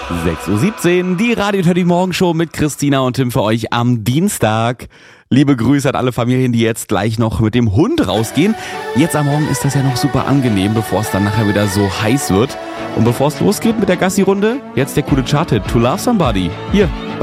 6:17 Uhr, die Radio Morgenshow mit Christina und Tim für euch am Dienstag. Liebe Grüße an alle Familien, die jetzt gleich noch mit dem Hund rausgehen. Jetzt am Morgen ist das ja noch super angenehm, bevor es dann nachher wieder so heiß wird. Und bevor es losgeht mit der Gassi-Runde, jetzt der coole Chart-Hit To Love Somebody. Hier